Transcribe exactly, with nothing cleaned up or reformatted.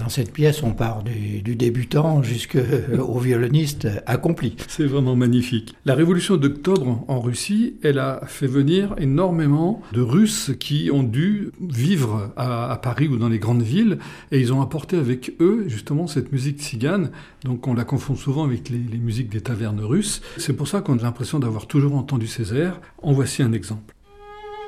dans cette pièce, on part du, du débutant jusqu'au violoniste accompli. C'est vraiment magnifique. La révolution d'octobre en Russie, elle a fait venir énormément de Russes qui ont dû vivre à, à Paris ou dans les grandes villes, et ils ont apporté avec eux justement cette musique tzigane. Donc on la confond souvent avec les, les musiques des tavernes russes. C'est pour ça qu'on a l'impression d'avoir toujours entendu ces airs. En voici un exemple.